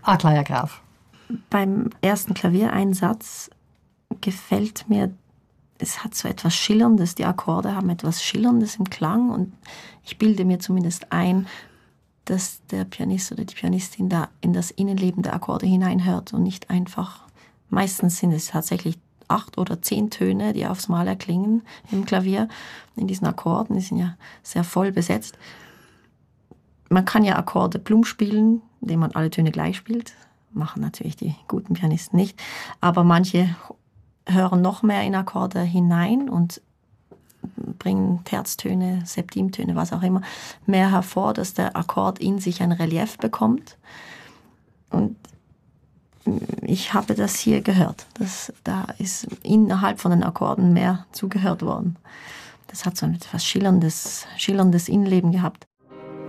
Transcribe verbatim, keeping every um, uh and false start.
Ah, Claudia Graf. Beim ersten Klaviereinsatz gefällt mir, es hat so etwas Schillerndes, die Akkorde haben etwas Schillerndes im Klang und ich bilde mir zumindest ein, dass der Pianist oder die Pianistin da in das Innenleben der Akkorde hineinhört und nicht einfach, meistens sind es tatsächlich acht oder zehn Töne, die aufs Mal erklingen im Klavier, in diesen Akkorden, die sind ja sehr voll besetzt. Man kann ja Akkorde plump spielen, indem man alle Töne gleich spielt, machen natürlich die guten Pianisten nicht, aber manche hören noch mehr in Akkorde hinein und bringen Terztöne, Septimtöne, was auch immer, mehr hervor, dass der Akkord in sich ein Relief bekommt. Und ich habe das hier gehört. Das, da ist innerhalb von den Akkorden mehr zugehört worden. Das hat so ein etwas schillerndes, schillerndes Innenleben gehabt.